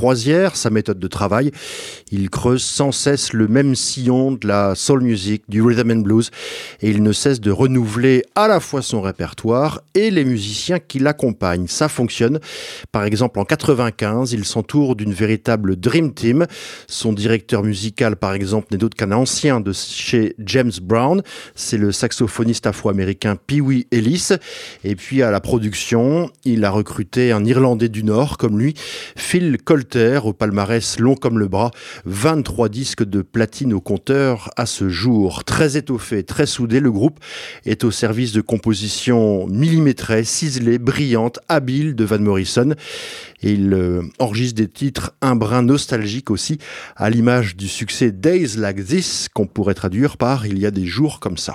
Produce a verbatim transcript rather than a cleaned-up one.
croisière, sa méthode de travail. Il creuse sans cesse le même sillon de la soul music, du rhythm and blues, et il ne cesse de renouveler à la fois son répertoire et les musiciens qui l'accompagnent. Ça fonctionne. Par exemple, en quatre-vingt-quinze, il s'entoure d'une véritable dream team. Son directeur musical, par exemple, n'est d'autre qu'un ancien de chez James Brown. C'est le saxophoniste afro-américain Pee Wee Ellis. Et puis, à la production, il a recruté un Irlandais du Nord, comme lui, Phil Coulter, au palmarès long comme le bras. vingt-trois disques de platine au compteur à ce jour. Très étoffé, très soudé, le groupe est au service de compositions millimétrées, ciselées, brillantes, habiles de Van Morrison. Et il euh, enregistre des titres un brin nostalgiques aussi, à l'image du succès Days Like This, qu'on pourrait traduire par « Il y a des jours comme ça ».